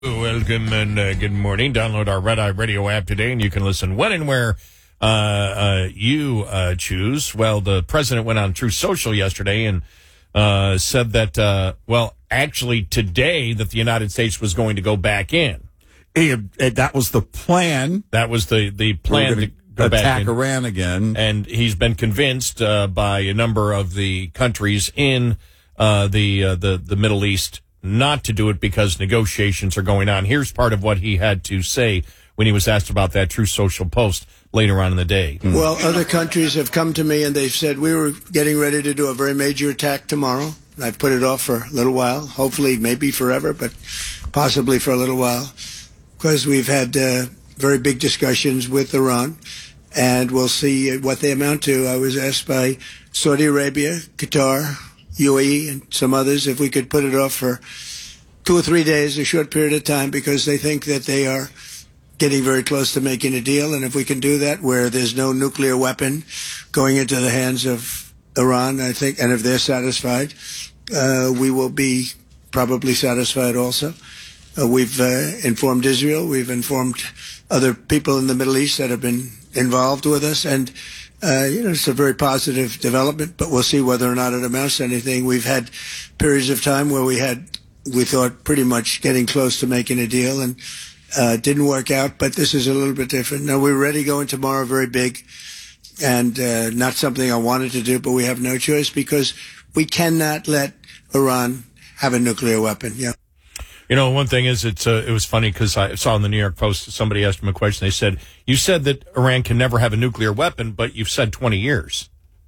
Welcome and good morning. Download our Red Eye Radio app today, and you can listen when and where you choose. Well, the president went on Truth Social yesterday and said that, actually today that the United States was going to go back in. That was the plan. That was the plan to go back attack in. Iran again. And he's been convinced by a number of the countries in the Middle East not to do it because negotiations are going on. Here's part of what he had to say when he was asked about that Truth Social post later on in the day. Well, other countries have come to me and they've said we were getting ready to do a very major attack tomorrow. I've put it off for a little while, hopefully maybe forever, but possibly for a little while, because we've had very big discussions with Iran, and we'll see what they amount to. I was asked by Saudi Arabia, Qatar, UAE, and some others if we could put it off for 2 or 3 days, a short period of time, because they think that they are getting very close to making a deal. And if we can do that where there's no nuclear weapon going into the hands of Iran, I think, and if they're satisfied, we will be probably satisfied also. We've informed Israel. We've informed other people in the Middle East that have been involved with us. And it's a very positive development, but we'll see whether or not it amounts to anything. We've had periods of time where we thought pretty much getting close to making a deal, and didn't work out, but this is a little bit different. Now, we're ready going tomorrow, very big, and not something I wanted to do, but we have no choice because we cannot let Iran have a nuclear weapon. Yeah. You know, one thing is it was funny because I saw in the New York Post, somebody asked him a question. They said, you said that Iran can never have a nuclear weapon, but you've said 20 years.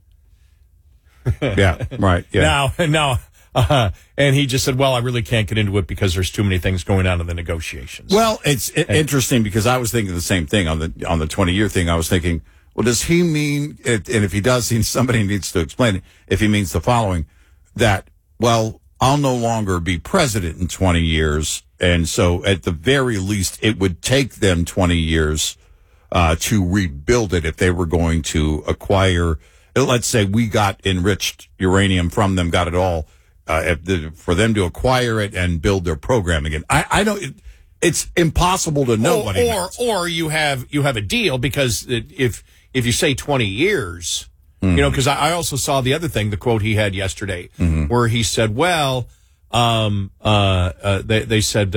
Yeah, right. Yeah. Now, and he just said, well, I really can't get into it because there's too many things going on in the negotiations. Well, it's interesting because I was thinking the same thing on the 20-year thing. I was thinking, well, does he mean, and if he does, somebody needs to explain it, if he means the following, that, well, I'll no longer be president in 20 years, and so at the very least, it would take them 20 years to rebuild it if they were going to acquire, let's say we got enriched uranium from them, got it all, for them to acquire it and build their program again. I don't, it's impossible to know what it means. Or you have a deal, because if you say 20 years... You know, because I also saw the other thing, the quote he had yesterday, where he said, well, they said,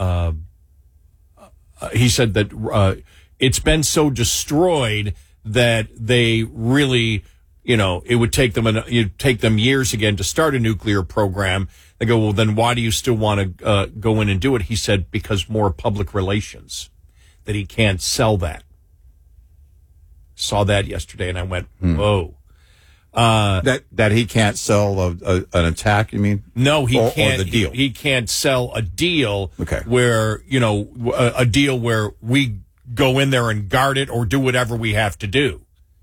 he said that it's been so destroyed that they really, it would take them years again to start a nuclear program. They go, well, then why do you still want to go in and do it? He said, because more public relations, that he can't sell that. Saw that yesterday, and I went, whoa. That he can't sell an attack, you mean? No, he can't. Or the deal. He can't sell a deal okay. where, a deal where we go in there and guard it or do whatever we have to do.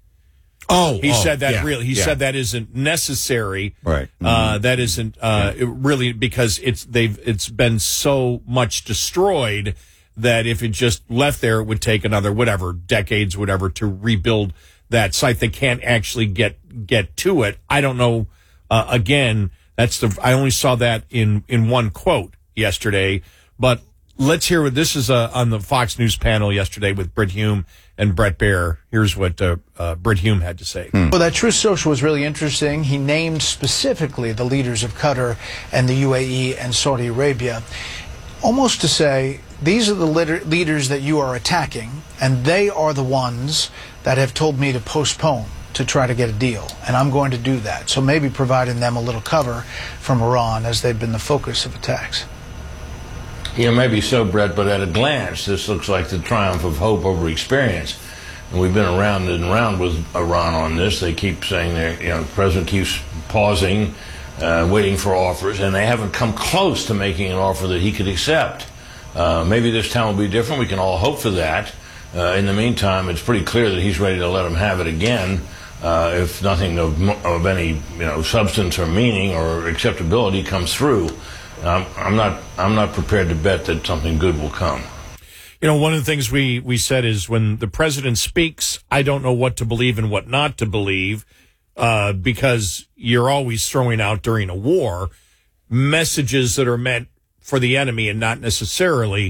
He said that He said that isn't necessary. Right. That isn't really, because it's been so much destroyed that if it just left there, it would take another decades to rebuild that site. They can't actually get to it. I don't know. Again, I only saw that in one quote yesterday, but let's hear what this is on the Fox News panel yesterday with Brit Hume and Bret Baier. Here's what Brit Hume had to say. Well, that Truth Social was really interesting. He named specifically the leaders of Qatar and the UAE and Saudi Arabia, almost to say, these are the leaders that you are attacking, and they are the ones that have told me to postpone to try to get a deal, and I'm going to do that. So maybe providing them a little cover from Iran, as they've been the focus of attacks. Maybe so, Brett, but at a glance, this looks like the triumph of hope over experience. And we've been around and around with Iran on this. They keep saying the president keeps pausing, waiting for offers, and they haven't come close to making an offer that he could accept. Maybe this time will be different. We can all hope for that. In the meantime, it's pretty clear that he's ready to let him have it again, if nothing of any substance or meaning or acceptability comes through. I'm not prepared to bet that something good will come. One of the things we said is when the president speaks, I don't know what to believe and what not to believe, because you're always throwing out during a war messages that are meant for the enemy and not necessarily